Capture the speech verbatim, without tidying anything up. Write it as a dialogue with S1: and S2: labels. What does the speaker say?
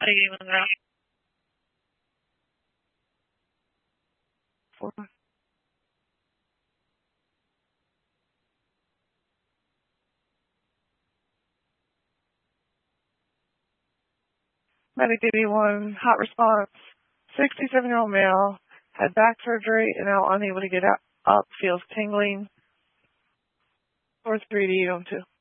S1: Four. Medic eighty-one, hot response. sixty-seven-year-old male, had back surgery and now unable to get up, feels tingling. four three to you, two.